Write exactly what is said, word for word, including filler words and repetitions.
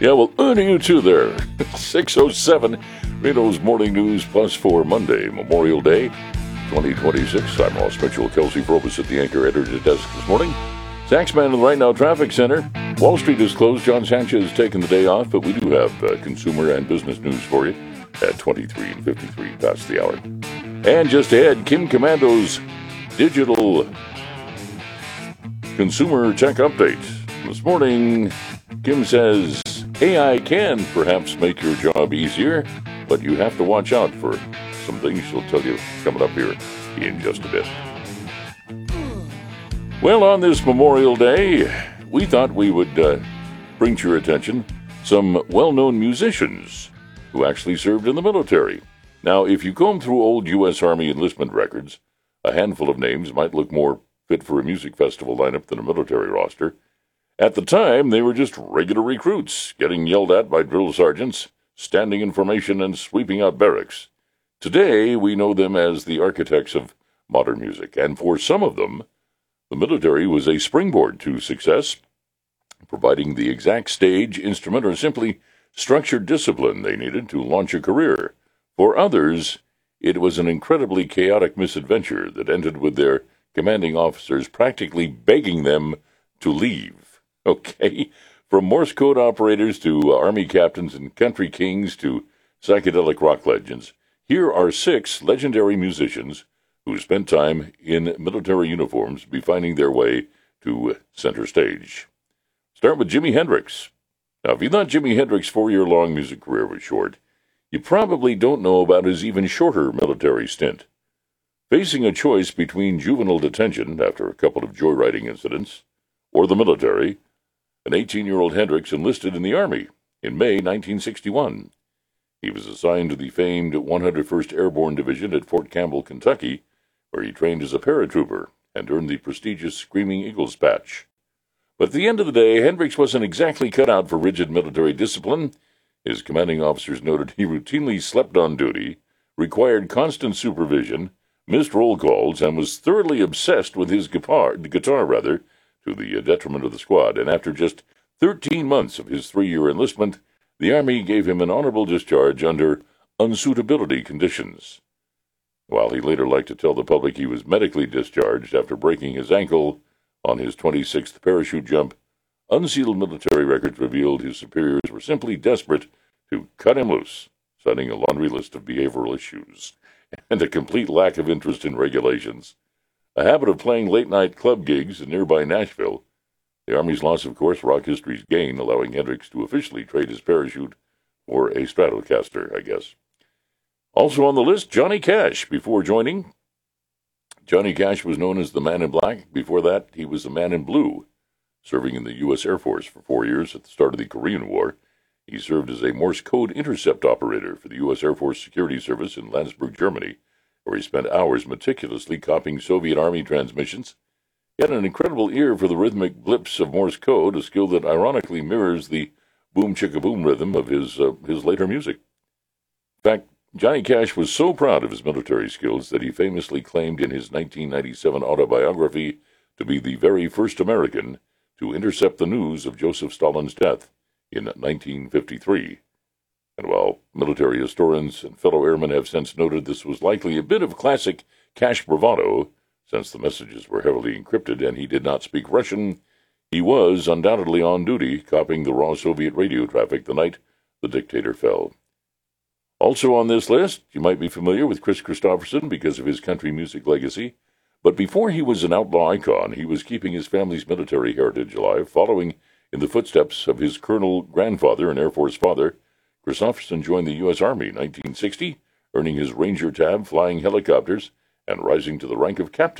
Yeah, well, uh, to you too there. six oh seven, Reno's Morning News Plus for Monday, Memorial Day, twenty twenty-six. I'm Ross Mitchell. Kelsey Probus at the anchor editor desk this morning. Zaxman in the Right Now Traffic Center. Wall Street is closed. John Sanchez has taken the day off, but we do have uh, consumer and business news for you at twenty-three and fifty-three past the hour. And just ahead, Kim Commando's digital consumer tech update. This morning, Kim says A I can perhaps make your job easier, but you have to watch out for some things she'll tell you coming up here in just a bit. Well, on this Memorial Day, we thought we would uh, bring to your attention some well-known musicians who actually served in the military. Now, if you comb through old U S Army enlistment records, a handful of names might look more fit for a music festival lineup than a military roster. At the time, they were just regular recruits, getting yelled at by drill sergeants, standing in formation and sweeping out barracks. Today, we know them as the architects of modern music, and for some of them, the military was a springboard to success, providing the exact stage, instrument, or simply structured discipline they needed to launch a career. For others, it was an incredibly chaotic misadventure that ended with their commanding officers practically begging them to leave. Okay, from Morse code operators to Army captains and country kings to psychedelic rock legends, here are six legendary musicians who spent time in military uniforms be finding their way to center stage. Start with Jimi Hendrix. Now, if you thought Jimi Hendrix's four-year-long music career was short, you probably don't know about his even shorter military stint. Facing a choice between juvenile detention after a couple of joyriding incidents or the military, an eighteen-year-old Hendrix enlisted in the Army in May nineteen sixty-one. He was assigned to the famed one hundred first Airborne Division at Fort Campbell, Kentucky, where he trained as a paratrooper and earned the prestigious Screaming Eagles patch. But at the end of the day, Hendrix wasn't exactly cut out for rigid military discipline. His commanding officers noted he routinely slept on duty, required constant supervision, missed roll calls, and was thoroughly obsessed with his guitar, guitar rather, to the detriment of the squad. And after just thirteen months of his three-year enlistment, the Army gave him an honorable discharge under unsuitability conditions. While he later liked to tell the public he was medically discharged after breaking his ankle on his twenty-sixth parachute jump, unsealed military records revealed his superiors were simply desperate to cut him loose, citing a laundry list of behavioral issues and a complete lack of interest in regulations. A habit of playing late-night club gigs in nearby Nashville. The Army's loss, of course, rock history's gain, allowing Hendrix to officially trade his parachute for a Stratocaster, I guess. Also on the list, Johnny Cash. Before joining, Johnny Cash was known as the Man in Black. Before that, he was the Man in Blue, serving in the U S Air Force for four years at the start of the Korean War. He served as a Morse code intercept operator for the U S Air Force Security Service in Landsberg, Germany, where he spent hours meticulously copying Soviet Army transmissions. He had an incredible ear for the rhythmic blips of Morse code, a skill that ironically mirrors the boom-chicka-boom rhythm of his uh, his later music. In fact, Johnny Cash was so proud of his military skills that he famously claimed in his nineteen ninety-seven autobiography to be the very first American to intercept the news of Joseph Stalin's death in nineteen fifty-three. And while military historians and fellow airmen have since noted this was likely a bit of classic Cash bravado, since the messages were heavily encrypted and he did not speak Russian, he was undoubtedly on duty, copying the raw Soviet radio traffic the night the dictator fell. Also on this list, you might be familiar with Chris Christopherson because of his country music legacy, but before he was an outlaw icon, he was keeping his family's military heritage alive, following in the footsteps of his colonel grandfather and Air Force father. Christopherson joined the U S Army in nineteen sixty, earning his Ranger tab, flying helicopters, and rising to the rank of captain.